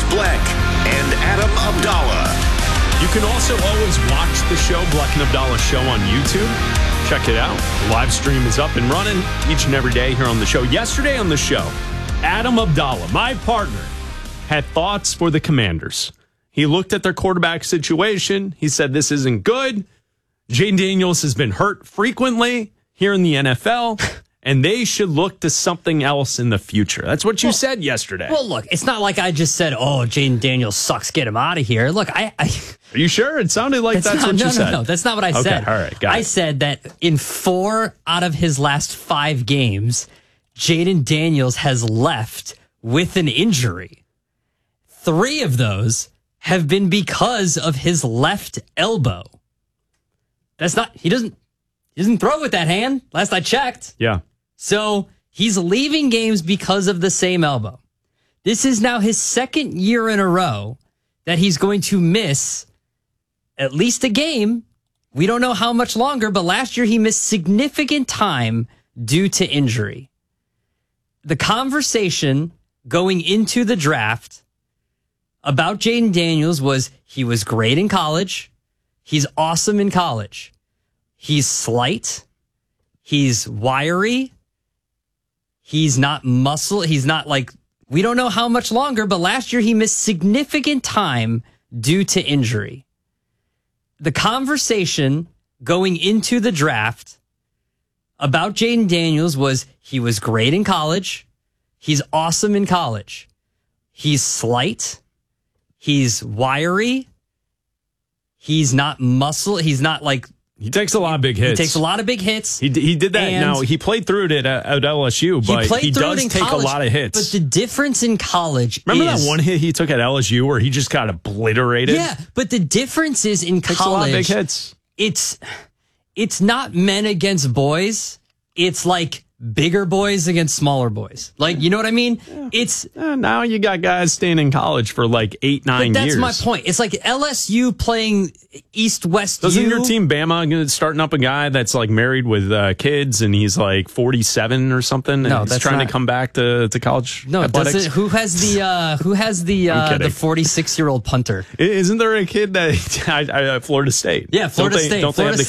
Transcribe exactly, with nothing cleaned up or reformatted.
Bleck and Adam Abdallah. You can also always watch the show, Bleck and Abdallah Show, on YouTube. Check it out. The live stream is up and running each and every day here on the show. Yesterday on the show, Adam Abdallah, my partner, had thoughts for the Commanders. He looked at their quarterback situation. He said, this isn't good. Jayden Daniels has been hurt frequently here in the N F L, and they should look to something else in the future. That's what you well, said yesterday. Well, look, it's not like I just said, oh, Jayden Daniels sucks, get him out of here. Look, I... I Are you sure? It sounded like that's, that's not, what no, you no, said. No, no, that's not what I okay, said. All right, got I it. said that in four out of his last five games, Jayden Daniels has left with an injury. Three of those have been because of his left elbow. That's not, he doesn't, he doesn't throw with that hand, last I checked. Yeah. So he's leaving games because of the same elbow. This is now his second year in a row that he's going to miss at least a game. We don't know how much longer, but last year he missed significant time due to injury. The conversation going into the draft about Jayden Daniels was he was great in college. He's awesome in college. He's slight. He's wiry. He's not muscle. He's not like, we don't know how much longer, but last year he missed significant time due to injury. The conversation going into the draft about Jayden Daniels was he was great in college. He's awesome in college. He's slight. He's wiry. He's not muscle. He's not like... He takes a lot of big hits. He takes a lot of big hits. He, he did that. Now, he played through it at, at L S U, but he, he does take college, a lot of hits. But the difference in college Remember is... that one hit he took at L S U where he just got obliterated? Yeah, but the difference is in takes college... a lot of big hits. It's, it's not men against boys. It's like bigger boys against smaller boys. Like, you know what I mean? Yeah. It's uh, now you got guys staying in college for like eight, nine but that's years. That's my point. It's like L S U playing East-West U. Doesn't your team Bama starting up a guy that's like married with uh, kids and he's like forty-seven or something? And no, he's that's trying not, to come back to, to college no, athletics? Doesn't, who has the uh, who has the uh, the forty-six-year-old punter? Isn't there a kid that at Florida State? Yeah, Florida don't they, State. Don't Florida they have the